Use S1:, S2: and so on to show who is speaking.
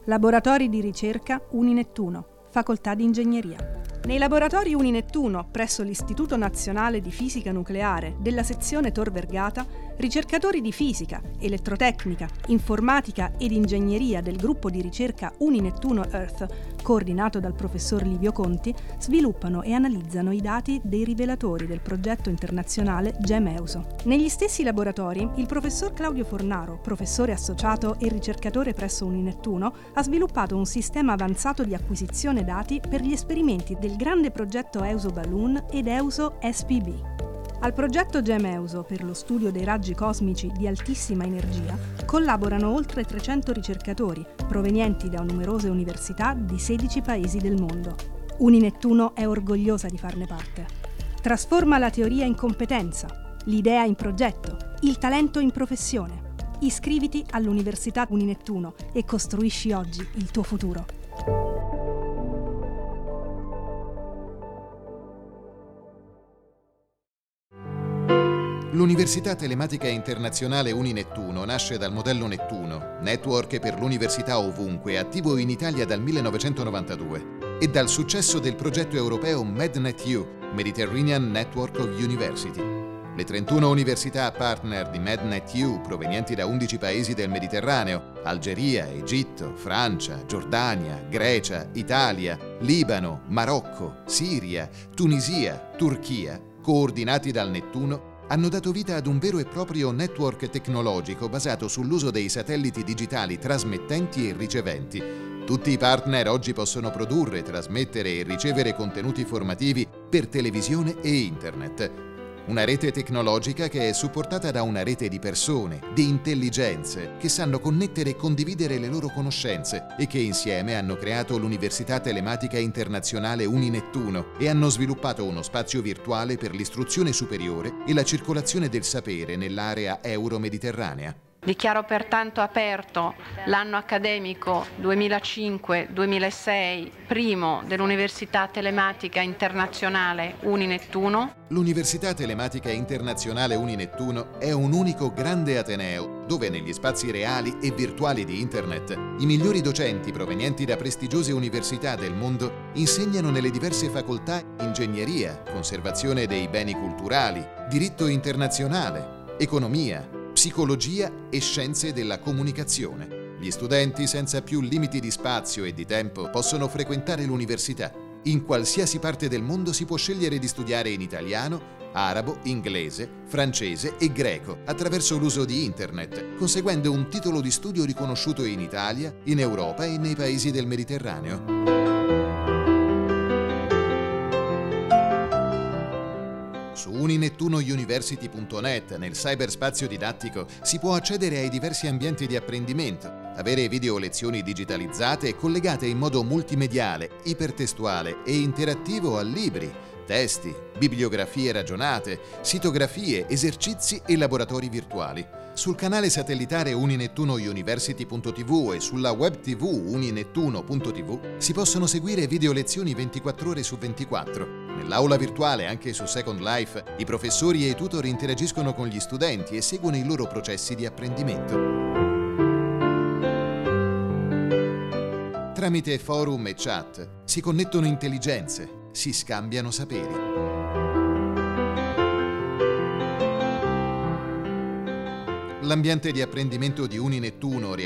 S1: Laboratori di ricerca Uninettuno, Facoltà di Ingegneria. Nei laboratori Uninettuno, presso l'Istituto Nazionale di Fisica Nucleare della sezione Tor Vergata, ricercatori di fisica, elettrotecnica, informatica ed ingegneria del gruppo di ricerca Uninettuno Earth, coordinato dal professor Livio Conti, sviluppano e analizzano i dati dei rivelatori del progetto internazionale GEMEUSO. Negli stessi laboratori, il professor Claudio Fornaro, professore associato e ricercatore presso Uninettuno, ha sviluppato un sistema avanzato di acquisizione dati per gli esperimenti del grande progetto EUSO Balloon ed EUSO SPB. Al progetto GEMEUSO per lo studio dei raggi cosmici di altissima energia collaborano oltre 300 ricercatori provenienti da numerose università di 16 paesi del mondo. Uninettuno è orgogliosa di farne parte. Trasforma la teoria in competenza, l'idea in progetto, il talento in professione. Iscriviti all'Università Uninettuno e costruisci oggi il tuo futuro.
S2: L'Università Telematica Internazionale Uninettuno nasce dal modello Nettuno, network per l'università ovunque, attivo in Italia dal 1992, e dal successo del progetto europeo MedNetU, Mediterranean Network of University. Le 31 università partner di MedNetU, provenienti da 11 paesi del Mediterraneo, Algeria, Egitto, Francia, Giordania, Grecia, Italia, Libano, Marocco, Siria, Tunisia, Turchia, coordinati dal Nettuno, hanno dato vita ad un vero e proprio network tecnologico basato sull'uso dei satelliti digitali trasmettenti e riceventi. Tutti i partner oggi possono produrre, trasmettere e ricevere contenuti formativi per televisione e internet. Una rete tecnologica che è supportata da una rete di persone, di intelligenze, che sanno connettere e condividere le loro conoscenze e che insieme hanno creato l'Università Telematica Internazionale Uninettuno e hanno sviluppato uno spazio virtuale per l'istruzione superiore e la circolazione del sapere nell'area euro-mediterranea.
S3: Dichiaro pertanto aperto l'anno accademico 2005-2006, primo dell'Università Telematica Internazionale Uninettuno.
S2: L'Università Telematica Internazionale Uninettuno è un unico grande ateneo dove negli spazi reali e virtuali di Internet i migliori docenti provenienti da prestigiose università del mondo insegnano nelle diverse facoltà ingegneria, conservazione dei beni culturali, diritto internazionale, economia, psicologia e scienze della comunicazione. Gli studenti, senza più limiti di spazio e di tempo, possono frequentare l'università. In qualsiasi parte del mondo si può scegliere di studiare in italiano, arabo, inglese, francese e greco attraverso l'uso di Internet, conseguendo un titolo di studio riconosciuto in Italia, in Europa e nei paesi del Mediterraneo. Su uninettunouniversity.net, nel cyberspazio didattico, si può accedere ai diversi ambienti di apprendimento, avere video lezioni digitalizzate e collegate in modo multimediale, ipertestuale e interattivo a libri, testi, bibliografie ragionate, sitografie, esercizi e laboratori virtuali. Sul canale satellitare uninettunouniversity.tv e sulla web tv uninettuno.tv si possono seguire video lezioni 24 ore su 24. Nell'aula virtuale, anche su Second Life, i professori e i tutor interagiscono con gli studenti e seguono i loro processi di apprendimento. Tramite forum e chat si connettono intelligenze, si scambiano saperi. L'ambiente di apprendimento di Uninettuno